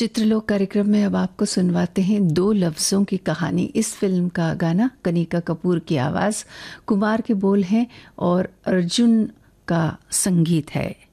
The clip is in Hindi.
चित्रलोक कार्यक्रम में अब आपको सुनवाते हैं दो लफ्जों की कहानी। इस फिल्म का गाना कनिका कपूर की आवाज़, कुमार के बोल हैं और अर्जुन का संगीत है।